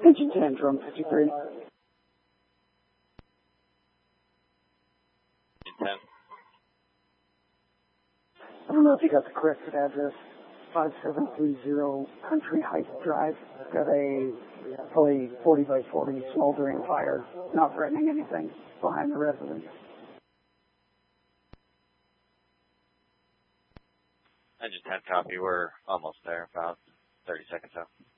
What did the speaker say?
Engine 10, drum 53. 10. I don't know if you got the corrected address. 5730 Country Heights Drive. Got a probably 40 by 40 smoldering fire, not threatening anything behind the residence. Engine 10 copy. We're almost there, about 30 seconds out.